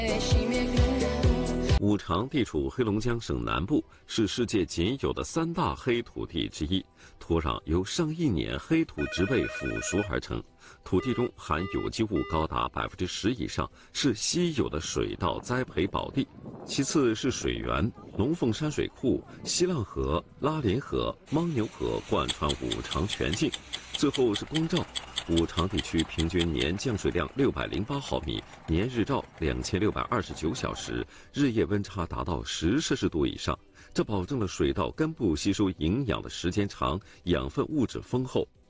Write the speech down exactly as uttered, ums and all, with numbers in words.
五常地处黑龙江省南部，是世界仅有的三大黑土地之一。土壤由上亿年黑土植被腐熟而成，土地中含有机物高达百分之十以上，是稀有的水稻栽培宝地。其次是水源，龙凤山水库、西浪河、拉林河、牦牛河贯穿五常全境。最后是光照。五常地区平均年降水量六百零八毫米，年日照两千六百二十九小时，日夜温差达到十摄氏度以上，这保证了水稻根部吸收营养的时间长，养分物质丰厚。